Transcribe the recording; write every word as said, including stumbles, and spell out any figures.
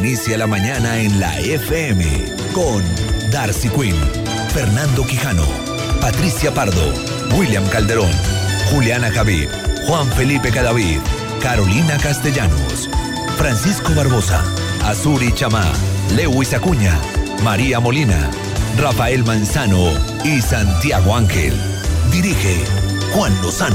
Inicia la mañana en la F M con Darcy Quinn, Fernando Quijano, Patricia Pardo, William Calderón, Juliana Javid, Juan Felipe Cadavid, Carolina Castellanos, Francisco Barbosa, Azuri Chamá, Lewis Acuña, María Molina, Rafael Manzano y Santiago Ángel. Dirige Juan Lozano.